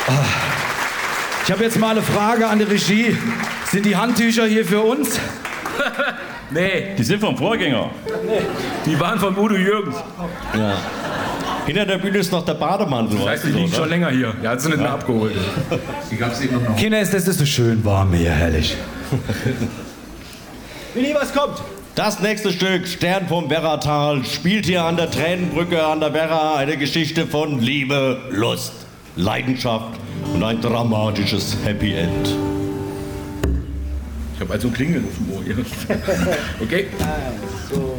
Ich habe jetzt mal eine Frage an die Regie. Sind die Handtücher hier für uns? Nee, Die sind vom Vorgänger. die waren von Udo Jürgens. Ja. Hinter der Bühne ist noch der Bademantel. Das heißt, die liegen schon länger hier. Der hat sie nicht mehr abgeholt. Die gab's eben noch. Kinder, das ist so schön warm hier, herrlich. Willi, was kommt? Das nächste Stück, Stern vom Werratal, spielt hier an der Tränenbrücke an der Werra eine Geschichte von Liebe, Lust, Leidenschaft und ein dramatisches Happy End. Ich habe also Klingeln auf dem Ohr hier. Okay. 1, 2,